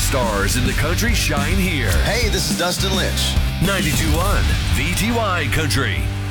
stars in the country shine here. Hey, this is Dustin Lynch. 92.1 VTY Country.